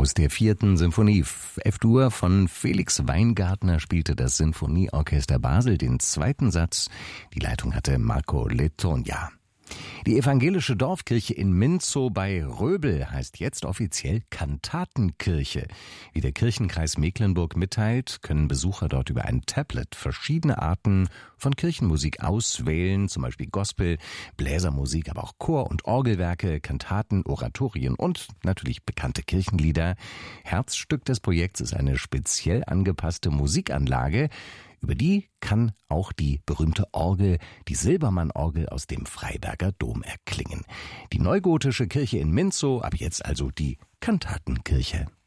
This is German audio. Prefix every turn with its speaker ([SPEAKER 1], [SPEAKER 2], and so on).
[SPEAKER 1] Aus der 4. Sinfonie F-Dur von Felix Weingartner spielte das Sinfonieorchester Basel den 2. Satz. Die Leitung hatte Marco Letogna. Die evangelische Dorfkirche in Minzow bei Röbel heißt jetzt offiziell Kantatenkirche. Wie der Kirchenkreis Mecklenburg mitteilt, können Besucher dort über ein Tablet verschiedene Arten von Kirchenmusik auswählen, zum Beispiel Gospel, Bläsermusik, aber auch Chor- und Orgelwerke, Kantaten, Oratorien und natürlich bekannte Kirchenlieder. Herzstück des Projekts ist eine speziell angepasste Musikanlage. Über die kann auch die berühmte Orgel, die Silbermann-Orgel aus dem Freiberger Dom erklingen. Die neugotische Kirche in Minzow, ab jetzt also die Kantatenkirche.